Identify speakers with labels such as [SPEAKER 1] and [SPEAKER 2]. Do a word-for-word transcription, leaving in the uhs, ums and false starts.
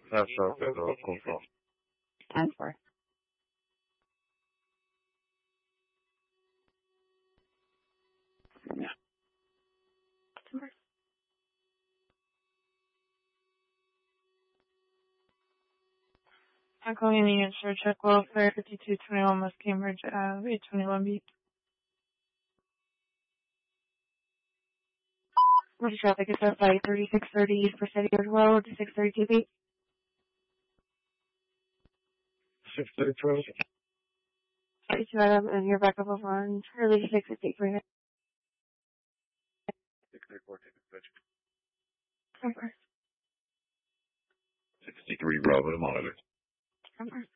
[SPEAKER 1] That's okay, though. Confirm.
[SPEAKER 2] ten four. Yeah.
[SPEAKER 3] I'm calling in the answer. Check welfare fifty-two twenty-one West Cambridge Ave, eight twenty-one B. Roger traffic is at flight thirty-six thirty East Presidio Road, six thirty-two B.
[SPEAKER 1] six thirty-two.
[SPEAKER 3] thirty-two Adam, and you're back up over on Charlie six fifty-three.
[SPEAKER 1] six thirty-four, take a switch.
[SPEAKER 3] Over.
[SPEAKER 1] sixty-three Bravo to monitor.
[SPEAKER 3] Over.